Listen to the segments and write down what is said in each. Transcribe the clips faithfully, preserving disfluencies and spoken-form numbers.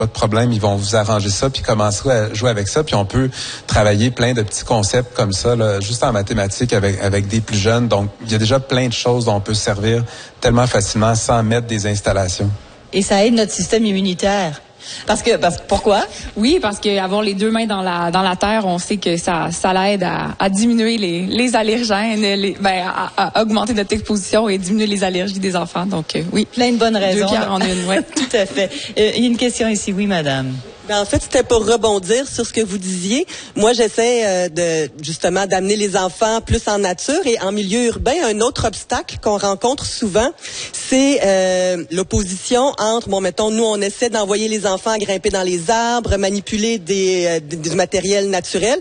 Pas de problème, ils vont vous arranger ça puis commencer à jouer avec ça. Puis on peut travailler plein de petits concepts comme ça, là, juste en mathématiques avec avec des plus jeunes. Donc, il y a déjà plein de choses dont on peut se servir tellement facilement sans mettre des installations. Et ça aide notre système immunitaire. Parce que, parce, pourquoi? Oui, parce qu'avoir les deux mains dans la dans la terre, on sait que ça ça l'aide à, à diminuer les les allergènes, les, ben à, à augmenter notre exposition et diminuer les allergies des enfants. Donc euh, oui, plein de bonnes raisons. Deux pierres en une, ouais. Tout à fait. Euh, il y a une question ici, oui, madame. Ben, en fait, c'était pour rebondir sur ce que vous disiez. Moi, j'essaie euh, de justement d'amener les enfants plus en nature et en milieu urbain. Un autre obstacle qu'on rencontre souvent, c'est euh, l'opposition entre, bon, mettons, nous, on essaie d'envoyer les enfants grimper dans les arbres, manipuler des, euh, du matériel naturel,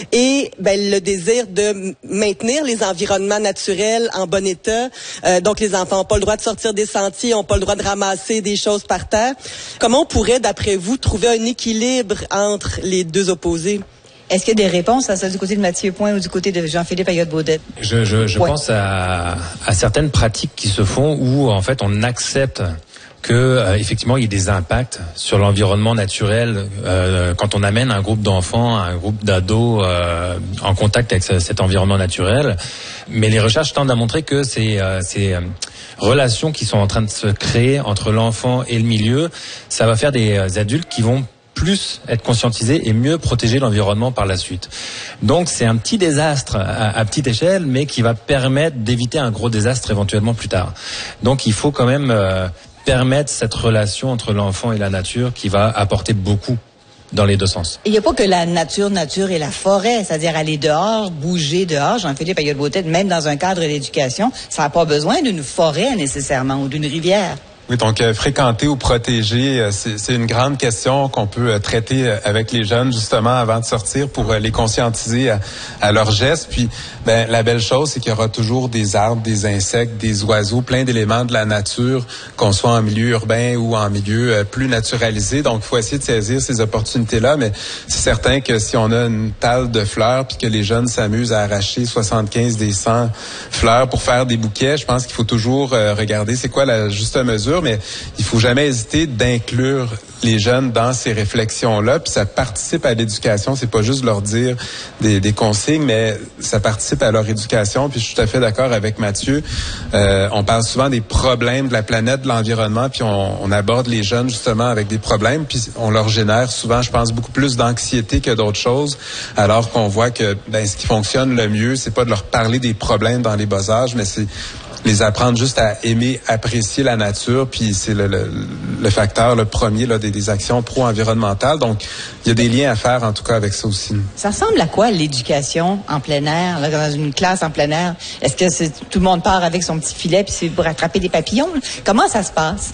et ben le désir de maintenir les environnements naturels en bon état. Euh, donc, les enfants n'ont pas le droit de sortir des sentiers, n'ont pas le droit de ramasser des choses par terre. Comment on pourrait, d'après vous, trouver un équilibre entre les deux opposés? Est-ce qu'il y a des réponses à ça du côté de Mathieu Point ou du côté de Jean-Philippe Ayotte-Baudette? Je, je, je pense à, à certaines pratiques qui se font où, en fait, on accepte que euh, effectivement il y ait des impacts sur l'environnement naturel euh, quand on amène un groupe d'enfants, un groupe d'ados euh, en contact avec ce, cet environnement naturel. Mais les recherches tendent à montrer que ces, euh, ces euh, relations qui sont en train de se créer entre l'enfant et le milieu, ça va faire des euh, adultes qui vont plus être conscientisés et mieux protéger l'environnement par la suite. Donc c'est un petit désastre à, à petite échelle, mais qui va permettre d'éviter un gros désastre éventuellement plus tard. Donc il faut quand même euh, permettre cette relation entre l'enfant et la nature qui va apporter beaucoup dans les deux sens. Il n'y a pas que la nature, nature et la forêt, c'est-à-dire aller dehors, bouger dehors. Jean-Philippe Ayotte-Baudette, même dans un cadre d'éducation, ça n'a pas besoin d'une forêt nécessairement ou d'une rivière. Oui, donc euh, fréquenter ou protéger, euh, c'est, c'est une grande question qu'on peut euh, traiter euh, avec les jeunes justement avant de sortir pour euh, les conscientiser à, à leurs gestes. Puis, ben la belle chose, c'est qu'il y aura toujours des arbres, des insectes, des oiseaux, plein d'éléments de la nature, qu'on soit en milieu urbain ou en milieu euh, plus naturalisé. Donc, il faut essayer de saisir ces opportunités-là. Mais c'est certain que si on a une talle de fleurs puis que les jeunes s'amusent à arracher soixante-quinze des cent fleurs pour faire des bouquets, je pense qu'il faut toujours euh, regarder c'est quoi la juste mesure. Mais il faut jamais hésiter d'inclure les jeunes dans ces réflexions-là, puis ça participe à l'éducation. C'est pas juste leur dire des, des consignes, mais ça participe à leur éducation. Puis je suis tout à fait d'accord avec Mathieu. Euh, on parle souvent des problèmes de la planète, de l'environnement, puis on, on aborde les jeunes justement avec des problèmes, puis on leur génère souvent, je pense, beaucoup plus d'anxiété que d'autres choses, alors qu'on voit que ben, ce qui fonctionne le mieux, c'est pas de leur parler des problèmes dans les bas âges, mais c'est les apprendre juste à aimer, apprécier la nature, puis c'est le, le, le facteur le premier là, des, des actions pro-environnementales. Donc, il y a des liens à faire, en tout cas, avec ça aussi. Ça ressemble à quoi, l'éducation en plein air, là, dans une classe en plein air? Est-ce que c'est, tout le monde part avec son petit filet puis c'est pour attraper des papillons? Là? Comment ça se passe?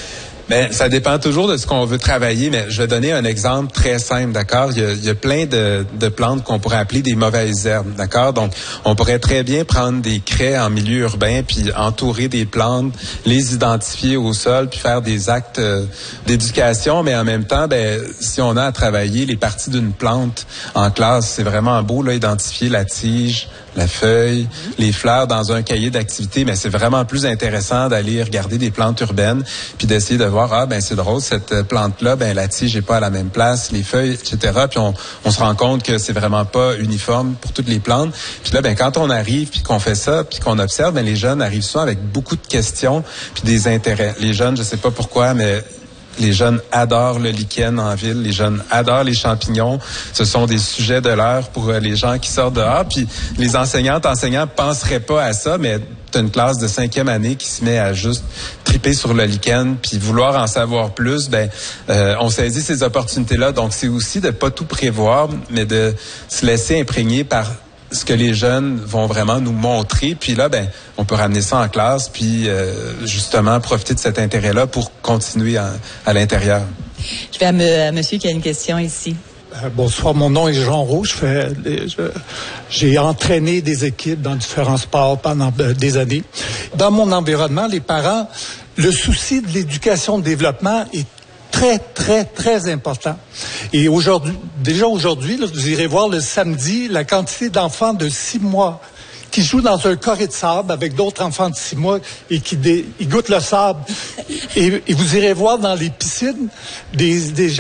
Ben, ça dépend toujours de ce qu'on veut travailler, mais je vais donner un exemple très simple, d'accord? Il y a, il y a plein de, de plantes qu'on pourrait appeler des mauvaises herbes, d'accord? Donc, on pourrait très bien prendre des craies en milieu urbain, puis entourer des plantes, les identifier au sol, puis faire des actes euh, d'éducation, mais en même temps, ben, si on a à travailler les parties d'une plante en classe, c'est vraiment beau, là, identifier la tige, la feuille, les fleurs dans un cahier d'activité, mais c'est vraiment plus intéressant d'aller regarder des plantes urbaines puis d'essayer de voir, ah, ben c'est drôle, cette plante-là, ben la tige n'est pas à la même place, les feuilles, et cetera. Puis on, on se rend compte que c'est vraiment pas uniforme pour toutes les plantes. Puis là, ben quand on arrive puis qu'on fait ça puis qu'on observe, ben les jeunes arrivent souvent avec beaucoup de questions puis des intérêts. Les jeunes, je sais pas pourquoi, mais les jeunes adorent le lichen en ville. Les jeunes adorent les champignons. Ce sont des sujets de l'heure pour les gens qui sortent dehors. Puis les enseignantes, enseignants penseraient pas à ça, mais t'as une classe de cinquième année qui se met à juste triper sur le lichen puis vouloir en savoir plus. Ben, euh, on saisit ces opportunités-là. Donc, c'est aussi de pas tout prévoir, mais de se laisser imprégner par ce que les jeunes vont vraiment nous montrer. Puis là, ben, on peut ramener ça en classe, puis euh, justement profiter de cet intérêt-là pour continuer à, à l'intérieur. Je vais à, me, à monsieur qui a une question ici. Euh, bonsoir, mon nom est Jean Roux. Je fais, je, j'ai entraîné des équipes dans différents sports pendant euh, des années. Dans mon environnement, les parents, le souci de l'éducation, de développement est très, très, très important. Et aujourd'hui, déjà aujourd'hui, là, vous irez voir le samedi la quantité d'enfants de six mois qui jouent dans un carré de sable avec d'autres enfants de six mois et qui dé, ils goûtent le sable. Et, et vous irez voir dans les piscines des, des gens